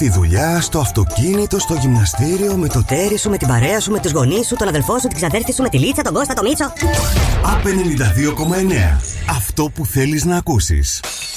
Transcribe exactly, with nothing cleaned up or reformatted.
Τη δουλειά, στο αυτοκίνητο, στο γυμναστήριο, με το τέρι σου, με την παρέα σου, με τους γονείς σου, τον αδελφό σου, την ξαδέρφη σου, με τη Λίτσα, τον Κώστα, τον Μίτσο. Απ ενενήντα δύο κόμμα εννέα. Αυτό που θέλεις να ακούσεις.